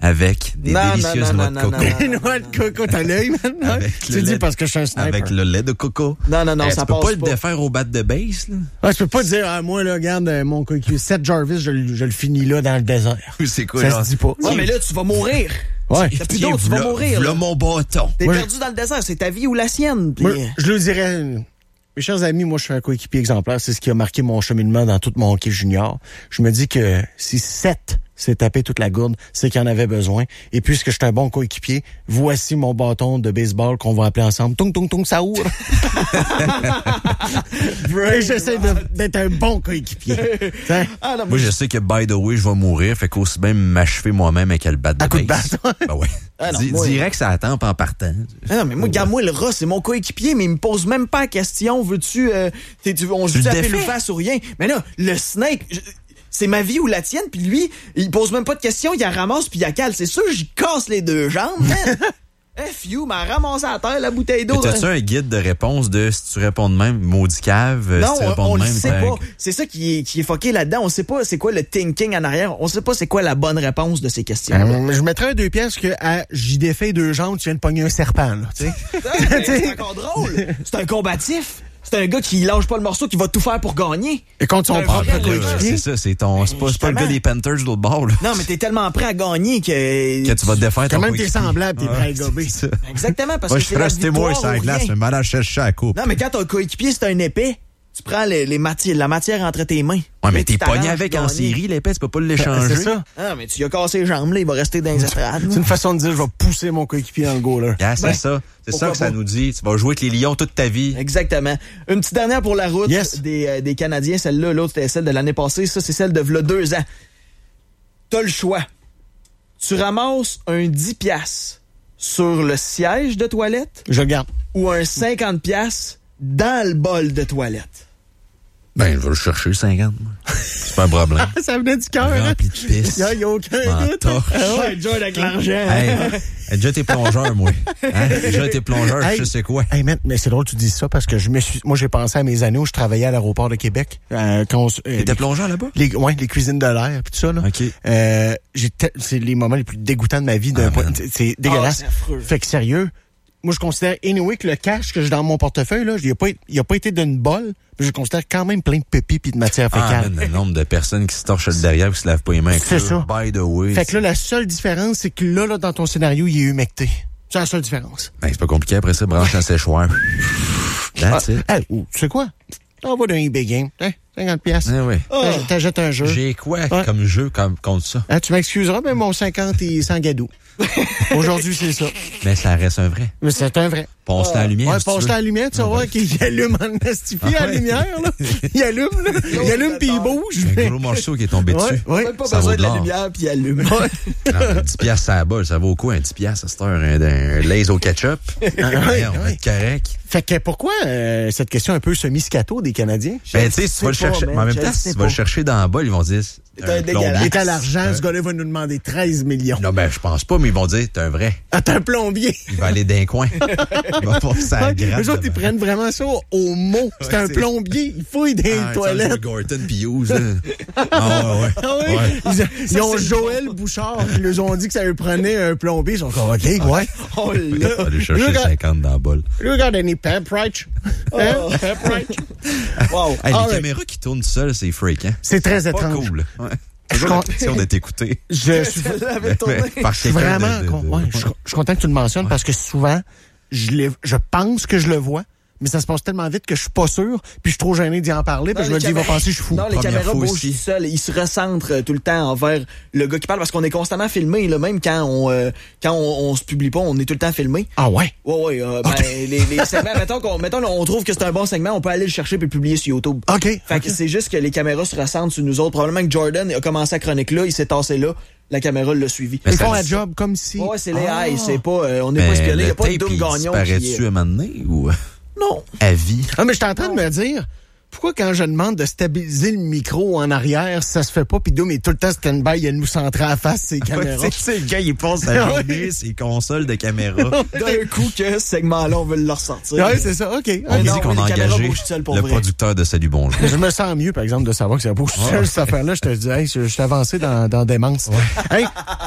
avec des délicieuses noix de coco. Des noix de coco, t'as l'œil maintenant? Tu dis parce que je suis un sniper. Avec le lait de coco. Non, ça passe pas. Tu peux pas le défaire au bat de base, là? Ah, je peux pas dire, moi, là, regarde, mon coéquipier, Seth Jarvis, je le finis là dans le désert. C'est quoi, ça genre? se dit pas. Ouais, mais là, tu vas mourir. Ouais. T'as plus d'eau, tu vas mourir. Là, mon bâton. T'es perdu dans le désert, c'est ta vie ou la sienne. Moi, je le dirais, mes chers amis, moi, je suis un coéquipier exemplaire. C'est ce qui a marqué mon cheminement dans tout mon hockey junior. Je me dis que si Seth s'est tapé toute la gourde, c'est qu'il en avait besoin. Et puisque je suis un bon coéquipier, voici mon bâton de baseball qu'on va appeler ensemble Tung Tung Tung Saour. Et j'essaie d'être un bon coéquipier. Moi, je sais que, by the way, je vais mourir, fait qu'aussi bien m'achever moi-même avec le bat de base. Ben ouais. Dirais que ça attend en partant. Non, mais moi, regarde-moi, le rat, c'est mon coéquipier, mais il me pose même pas la question. Veux-tu, on se dit à le face ou rien. Mais là, le Snake, c'est ma vie ou la tienne, puis lui, il pose même pas de questions, il la ramasse puis il la cale. C'est sûr, j'y casse les deux jambes, man. F you, m'a ramassé à terre la bouteille d'eau. T'as-tu un guide de réponse de si tu réponds de même, maudit cave? Non, si tu réponds on de le même, sait pas. C'est ça qui est fucké là-dedans. On sait pas c'est quoi le thinking en arrière. On sait pas c'est quoi la bonne réponse de ces questions. Je mettrais un 2 pièces que j'y défais 2 jambes, tu viens de pogner un serpent, là, tu sais. C'est encore drôle. C'est un combatif. C'est un gars qui lâche pas le morceau, qui va tout faire pour gagner. Et contre son propre coéquipier. C'est ça, c'est pas le gars des Panthers de l'autre bord, là. Non, mais t'es tellement prêt à gagner que tu vas te défaire ton coéquipier. Quand même, t'es semblable, t'es prêt à gober. Exactement, parce que c'est rester moi sur la glace, mais mal à chercher à la coupe. Non, mais quand ton coéquipier, c'est un épée, tu prends la matière entre tes mains. Ouais, mais t'es pogné avec en série, l'épée, tu peux pas l'échanger. C'est ça. Ah, mais tu lui as cassé les jambes, là, il va rester dans les estrades. C'est une façon de dire, je vais pousser mon coéquipier dans le goal, là. Yeah, c'est ça. C'est ça que ça nous dit. Tu vas jouer avec les Lions toute ta vie. Exactement. Une petite dernière pour la route des Canadiens. Celle-là, l'autre, c'était celle de l'année passée. Ça, c'est celle de v'là 2 ans. T'as le choix. Tu ramasses un 10$ sur le siège de toilette. Je garde. Ou un 50$ dans le bol de toilette. Ben, je vais le chercher, 50. C'est pas un problème. Ça venait du cœur. Rempli de pisse. Il n'y a aucun doute. Ouais, John avec l'argent. J'ai déjà été plongeur, moi. J'ai déjà été plongeur, je sais quoi. Hey, mais c'est drôle que tu dises ça parce que moi, j'ai pensé à mes années où je travaillais à l'aéroport de Québec. T'étais plongeur là-bas? Les cuisines de l'air puis tout ça, là. OK. C'est les moments les plus dégoûtants de ma vie. C'est dégueulasse. Fait que sérieux, moi, je considère anyway que le cash que j'ai dans mon portefeuille, là, il a pas été d'une bolle, mais je considère quand même plein de pépis pis de matière fécale. Le nombre de personnes qui se torchent le derrière et qui se lavent pas les mains avec ça. C'est ça. By the way. Fait que là, la seule différence, c'est que là, dans ton scénario, il est humecté. C'est la seule différence. Ben, c'est pas compliqué après ça, branche un séchoir. That's it. Hey, tu sais quoi? On va dans un eBay game. 50$. Ah oui. T'achètes un jeu. J'ai quoi comme jeu contre ça? Tu m'excuseras, mais mon 50 est sans gadou. Aujourd'hui, c'est ça. Mais ça reste un vrai. Mais c'est un vrai. Passe la lumière. Ouais, passe la lumière, tu vas voir qu'il allume en astifié la lumière, là. Il allume, là. Il allume puis il bouge. Un gros morceau qui est tombé dessus. Ouais. Même pas besoin de la lumière puis il allume. Non, 10$ ça la balle, ça vaut quoi un 10$ à cette heure? Un lays au ketchup? On va être correct. Fait que pourquoi cette question un peu semi-scato des Canadiens? Ben, tu sais, si tu vas le chercher, mais en même temps, si tu vas le chercher dans la balle, ils vont dire, il est à l'argent, ce gars-là va nous demander 13 millions. Non, ben, je pense pas, mais ils vont dire, t'es un vrai. Ah, t'es un plombier. Il va aller d'un coin. Il va passer à la gratte. Eux autres, ils prennent vraiment ça au mot. C'est un plombier. Il fouille dans les toilettes. Gorton pis Hughes, ouais. Ils ont Joël Bouchard. Ils leur ont dit que ça lui prenait un plombier. Ils sont comme, OK, ouais. Oh là. On va aller chercher 50 dans la bolle. Regarde, any pep right? Pep right? Wow. Les caméras qui tournent seules, c'est freak, hein? C'est très étrange. Cool. Ouais. J'ai l'impression d'être écouté. Je suis vraiment je suis content que tu le mentionnes parce que souvent, je pense que je le vois, mais ça se passe tellement vite que je suis pas sûr, puis je suis trop gêné d'y en parler, puis je me dis, il va penser que je suis fou. Non, les caméras bougent seuls, ils se recentrent tout le temps envers le gars qui parle, parce qu'on est constamment filmé, là, même quand on se publie pas, on est tout le temps filmé. Ah ouais? Ouais, les segments, mettons, on trouve que c'est un bon segment, on peut aller le chercher puis le publier sur YouTube. OK. Fait que c'est juste que les caméras se recentrent sur nous autres. Probablement que Jordan a commencé à chronique là, il s'est tassé là. La caméra l'a suivi. Ils font un job comme si. Ouais, c'est les eyes, c'est pas, on n'est pas espionnés, il n'y a pas de Doom Gagnon. Paraît-tu à un moment donné ou? Non. À vie. Ah, mais je suis en train de me dire, pourquoi quand je demande de stabiliser le micro en arrière, ça se fait pas, puis Doom est tout le temps stand-by, il nous centrer à face ses caméras. Tu sais, le gars, il passe la journée, ses consoles de caméra. D'un coup que ce segment-là, on veut le ressortir. Oui, c'est ça, OK. On dit qu'on a engagé le producteur de Salut Bonjour. Je me sens mieux, par exemple, de savoir que ça bouge seul, cette affaire-là. Je te dis, hey, je suis avancé dans démence. Hey,